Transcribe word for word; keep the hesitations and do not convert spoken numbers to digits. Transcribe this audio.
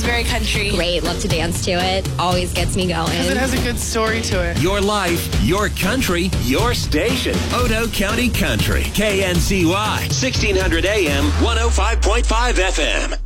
very country. Great, love to dance to it. Always gets me going. Because it has a good story to it. Your life, your country, your station. Odo County Country. K N C Y. sixteen hundred A M, one oh five point five F M.